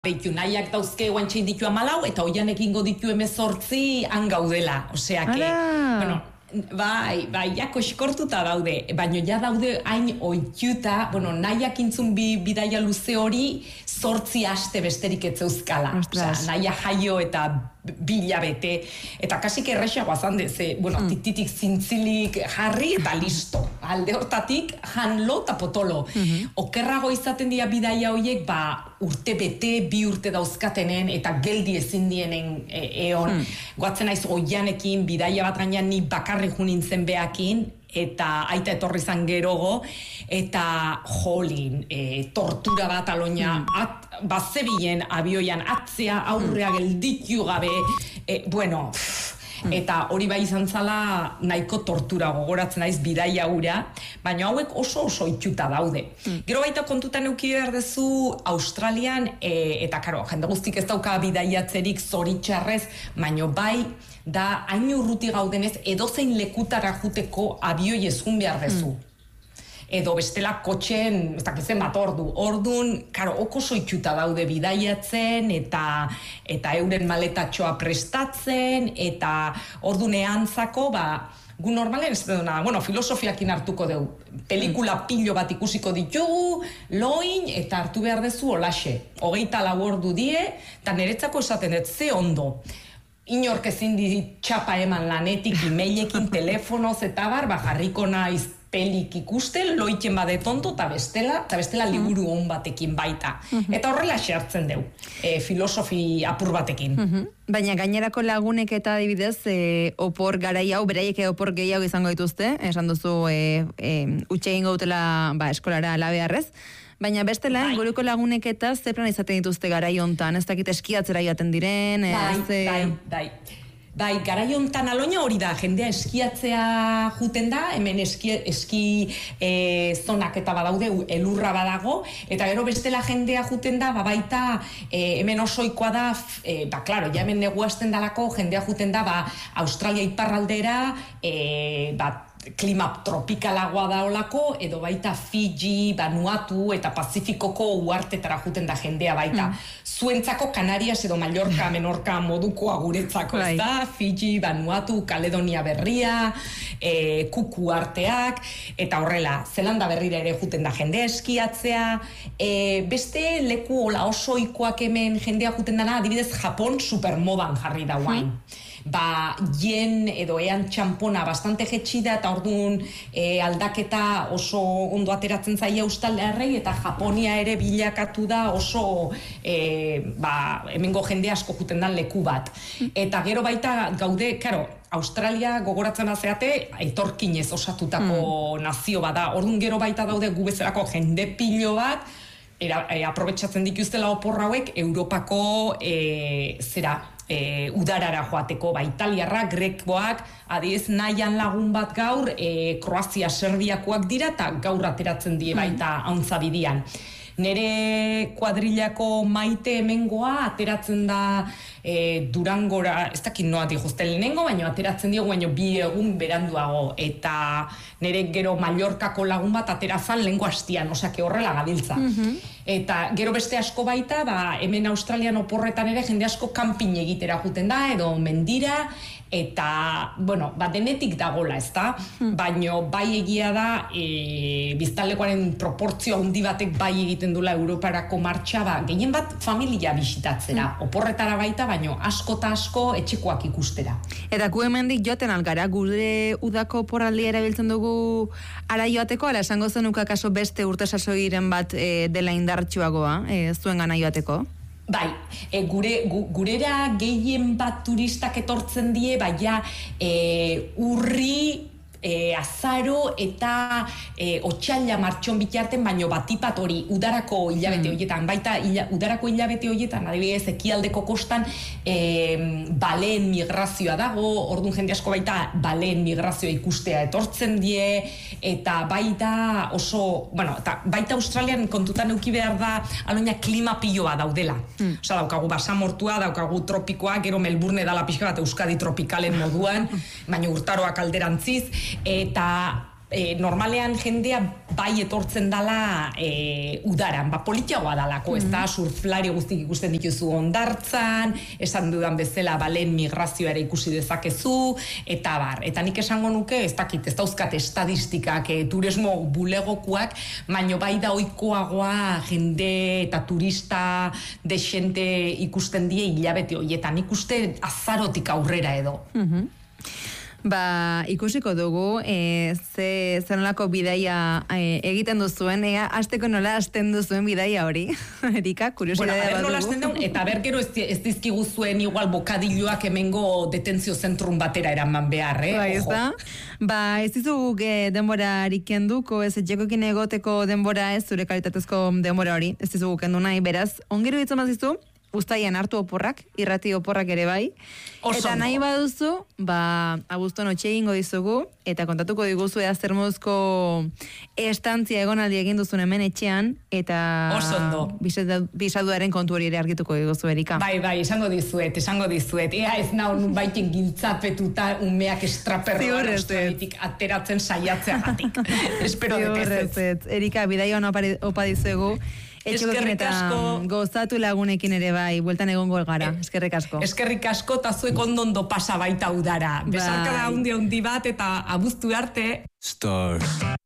Beitu, nahiak dauzke guantxein ditu 14 eta oian ekingo ditu 18 han gaudela. Osea, bueno, bai, jako eskortuta daude, baina ja daude hain oituta, bueno, nahiak intzun bidaia luze hori 8 aste besterik ez euskala. Osea, nahia jaio eta bilabete, eta kasik erresa guazan ze, bueno, tititik zintzilik jarri eta listo. Alde hortatik, janlo eta potolo. Okerrago izaten dira bidaia horiek, urte bete, 2 urte dauzkatenen, eta geldi ezin dienen eon. Goatzen naiz oianekin, bidaia bat gainean ni bakarri junintzen beakin, eta aita etorri zan gerogo, eta jolin, tortura bat aloina, bazebilen abioian atzea aurrea gelditu gabe, bueno, eta hori bai izan zala nahiko tortura gogoratzen naiz bidaia hura, baina hauek oso itxuta daude. Gero baita kontutan euki behar dezu Australian, eta karo, jende guztik ez dauka bidaiatzerik zoritxarrez, baina bai, da hain urruti gaudenez edozein lekutara juteko abioi ezun behar dezu. Edo bestela kotxen, ez dakizen bat ordun, karo, oso itxuta daude bidaiatzen, eta euren maletatxoa prestatzen, eta ordun eantzako, gu normalen ez dena, bueno, filosofiakin hartuko dugu. Pelikula pilo bat ikusiko ditugu, loin, eta hartu behar dezu olaxe. 24 ordu die, eta niretzako esaten dut, ze ondo. Inork ezin txapa eman lanetik, emailekin, telefonoz eta jarriko naiz pelik ikusten, loitzen badet ondo, eta bestela liburu on batekin baita. Eta horrela xertzen deu, filosofi apur batekin. Baina gainerako lagunek eta adibidez, opor garai hau, beraiek opor gehiago izango dituzte, esan duzu utxe egingo dutela eskolara alabearrez, baina bestela, inguruko lagunek eta ze plan izaten dituzte garai hontan, ez dakit eskiatzera joaten diren, Bai, garai hontan aloina hori da, jendea eskiatzea juten da, hemen eski zonak eta badaude, elurra badago, eta gero bestela jendea juten da, baita hemen osoikoa da, klaro, ja hemen neguazten dalako, jendea juten da, Australia iparraldera, klima tropikalagoa da olako, edo baita Fiji, Vanuatu eta Pazifikoko uartetara juten da jendea baita. Zuentzako Canarias edo Mallorca, Menorca modukoa guretzako, ez da? Fiji, Vanuatu, Kaledonia Berria, Cook uarteak, eta horrela, Zelanda Berrira ere juten da jendea eskiatzea, beste leku hola osoikoak hemen jendea juten dana, adibidez Japon supermodan jarri da guain. Yen edo ean txampona bastante jetxida eta orduan aldaketa oso ondo ateratzen zaia Australiarrei eta Japonia ere bilakatu da oso hemengo jende asko juten dan leku bat. Eta gero baita gaude, karo, Australia gogoratzen azeate etorkinez osatutako nazio bada. Orduan gero baita daude gu bezalako jende pilo bat, aprobetxatzen dituztela opor hauek Europako udarara joateko, italiarrak, grekoak, adiez nahian lagun bat gaur, Kroazia, Serbiakoak dira, eta gaur ateratzen die baita hauntzabidian. Nere kuadrilako maite hemengoa ateratzen da Durangora, ez dakit noa dijuzte lehenengo, baina ateratzen diogu, baina 2 egun beranduago, eta nere gero Mallorcako lagun bat aterazan lehenko hastian, osake horrela gabiltza. Eta gero beste asko baita, hemen Australian oporretan ere jende asko kanpin egitera juten da, edo mendira, eta, bueno, denetik dagola, ez da? Baina bai egia da, biztanlekoaren proportzio handi batek bai egiten dula Europarako martxa, gehien bat familia bisitatzera, oporretara baita, baina asko eta asko etxekoak ikustera. Eta gu hemendik joaten algara, gure udako oporraldia erabiltzen dugu ara joateko, ala esango zenuka kaso beste urte sasoiren bat dela indartsuagoa, zuen gana joateko? Bai, gurera gehien bat turistak etortzen die, baina urri, azaro eta otsaila martxon bitarten, baino batipat hori udarako hilabete horietan, baita udarako hilabete horietan, adibidez ekialdeko kostan baleen migrazioa dago, orduan jende asko baita baleen migrazioa ikustea etortzen die, eta baita oso, bueno, eta baita Australian kontutan euki behar da aloina klima piloa daudela. Osa, daukagu basamortua, daukagu tropikoa, gero Melbourne dala pixka bat Euskadi tropikalen moduan, baina urtaroak alderantziz, eta normalean jendea bai etortzen dala udaran, politiagoa dalako, ez da, surflari guztik ikusten dituzu hondartzan, esan dudan bezala balen migrazioa ere ikusi dezakezu, eta bar. Eta nik esango nuke, ez dakit, ez dauzkat estadistikak, turismo bulegokuak, baino bai da ohikoagoa jende eta turista desente ikusten die hilabete horietan, ikuste azarotik aurrera edo. Ikusiko dugu, zenolako bidaia egiten duzuen, hasteko nola hasten duzuen bidaia hori, Erika, kuriosidadea bat dugu. Nola hasten duen, eta gero ez dizkigu zuen igual bokadilloak hemengo detentzio zentrun batera eraman behar, ez da? Ez dizugu denborarik kenduko, ez etxekokin egoteko denbora ez, zure kalitatezko denbora hori, ez dizugu kendu nahi, beraz, ongero ditzen mazizu, Uztaian hartu oporrak, irrati oporrak ere bai. Eta nahi baduzu, abuztuan otxe egingo dizugu, eta kontatuko diguzu zer moduzko estantzia egonaldi egin duzun hemen etxean, eta bisaduaren kontu hori ere argituko diguzu, Erika. Bai, esango dizuet. Ea ez naun baiken giltzapetuta umeak estraperroan australitik ateratzen saiatzeagatik. Espero dekezet. Erika, bidai hona opa dizuegu. Etxekokin eta gozatu lagunekin ere bai, bueltan egongo gara, eskerrik asko. Eskerrik asko, eta zuek ondo pasa baita udara. Besarkada handi bat eta abuztu arte.